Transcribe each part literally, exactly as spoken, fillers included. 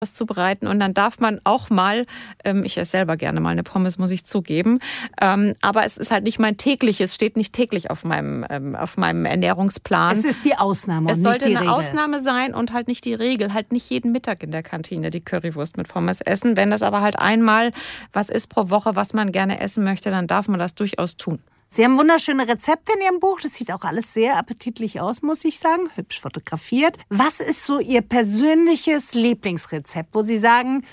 was zubereiten und dann darf man auch mal, ähm, ich esse selber gerne mal eine Pommes, muss ich zugeben, ähm, aber es ist halt nicht mein tägliches, steht nicht täglich auf meinem, ähm, auf meinem Ernährungsplan. Es ist die Ausnahme und es nicht die Regel. Es sollte eine Ausnahme sein und halt nicht die Regel, halt nicht jeden Mittag in der Kantine die Currywurst mit Pommes essen. Wenn das aber halt einmal was ist pro Woche, was man gerne essen möchte, dann darf man das durchaus tun. Sie haben wunderschöne Rezepte in Ihrem Buch. Das sieht auch alles sehr appetitlich aus, muss ich sagen. Hübsch fotografiert. Was ist so Ihr persönliches Lieblingsrezept, wo Sie sagen,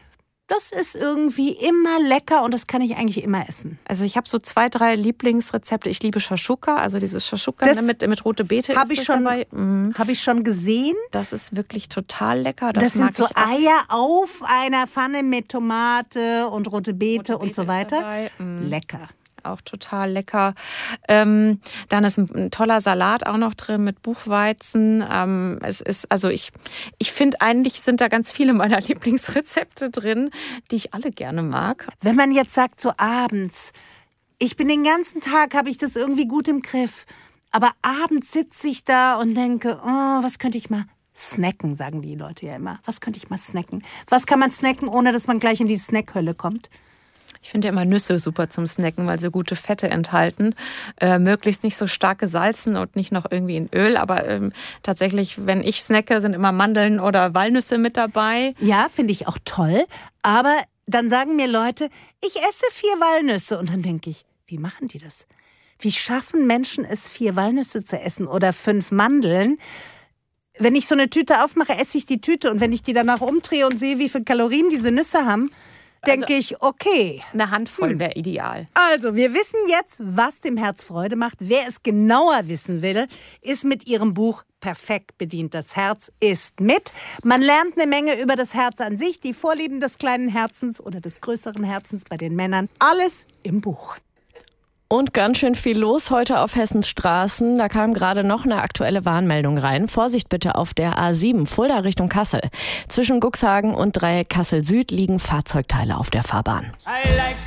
das ist irgendwie immer lecker und das kann ich eigentlich immer essen? Also ich habe so zwei, drei Lieblingsrezepte. Ich liebe Shashuka, also dieses Shashuka ne, mit, mit rote Beete hab ist ich schon, dabei. Mhm. Habe ich schon gesehen. Das ist wirklich total lecker. Das, das mag sind so ich auch. Eier auf einer Pfanne mit Tomate und rote Beete, rote Beete und so weiter. Mhm. Lecker. Auch total lecker. Ähm, dann ist ein, ein toller Salat auch noch drin mit Buchweizen. Ähm, es ist, also ich, ich finde eigentlich sind da ganz viele meiner Lieblingsrezepte drin, die ich alle gerne mag. Wenn man jetzt sagt, so abends, ich bin den ganzen Tag, habe ich das irgendwie gut im Griff, aber abends sitze ich da und denke, oh, was könnte ich mal snacken, sagen die Leute ja immer. Was könnte ich mal snacken? Was kann man snacken, ohne dass man gleich in die Snackhölle kommt? Ich finde ja immer Nüsse super zum Snacken, weil sie gute Fette enthalten. Äh, möglichst nicht so stark gesalzen und nicht noch irgendwie in Öl. Aber ähm, tatsächlich, wenn ich snacke, sind immer Mandeln oder Walnüsse mit dabei. Ja, finde ich auch toll. Aber dann sagen mir Leute, ich esse vier Walnüsse. Und dann denke ich, wie machen die das? Wie schaffen Menschen es, vier Walnüsse zu essen oder fünf Mandeln? Wenn ich so eine Tüte aufmache, esse ich die Tüte. Und wenn ich die danach umdrehe und sehe, wie viele Kalorien diese Nüsse haben, denke also, ich, okay. Eine Handvoll wäre ideal. Also, wir wissen jetzt, was dem Herz Freude macht. Wer es genauer wissen will, ist mit Ihrem Buch perfekt bedient. Das Herz ist mit. Man lernt eine Menge über das Herz an sich, die Vorlieben des kleinen Herzens oder des größeren Herzens bei den Männern. Alles im Buch. Und ganz schön viel los heute auf Hessens Straßen. Da kam gerade noch eine aktuelle Warnmeldung rein. Vorsicht bitte auf der A sieben, Fulda Richtung Kassel. Zwischen Cuxhagen und Dreieck Kassel Süd liegen Fahrzeugteile auf der Fahrbahn.